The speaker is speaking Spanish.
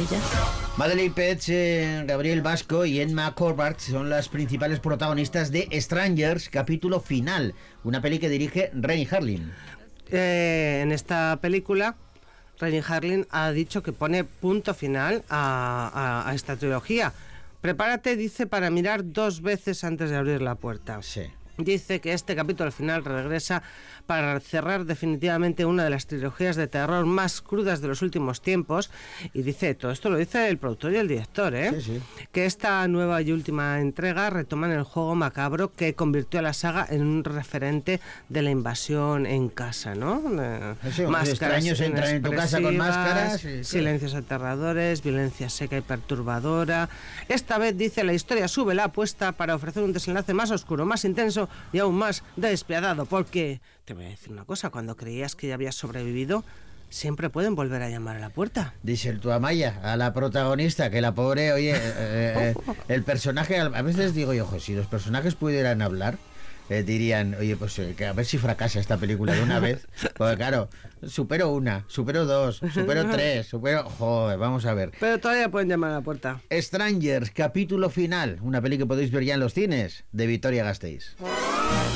ella. Madeleine Petsch, Gabriel Vasco y Emma Corbett son las principales protagonistas de Strangers, capítulo final, una peli que dirige Renny Harlin. En esta película, Renny Harlin ha dicho que pone punto final a esta trilogía. Prepárate, dice, para mirar 2 veces antes de abrir la puerta. Sí. Dice que este capítulo final regresa para cerrar definitivamente una de las trilogías de terror más crudas de los últimos tiempos. Y dice, todo esto lo dice el productor y el director, Sí, sí. que esta nueva y última entrega retoman el juego macabro que convirtió a la saga en un referente de la invasión en casa, ¿no? Sí, los extraños entran en tu casa con máscaras. Silencios aterradores, violencia seca y perturbadora. Esta vez, dice, la historia sube la apuesta para ofrecer un desenlace más oscuro, más intenso y aún más despiadado, porque te voy a decir una cosa, cuando creías que ya habías sobrevivido, siempre pueden volver a llamar a la puerta. Dice tú a Maya, a la protagonista, que la pobre, oye, el personaje, a veces digo yo, si los personajes pudieran hablar, dirían, oye, pues que a ver si fracasa esta película de una vez, porque claro, supero 1, supero 2, supero 3, joder, vamos a ver. Pero todavía pueden llamar a la puerta. Strangers, capítulo final, una peli que podéis ver ya en los cines, de Vitoria Gasteiz.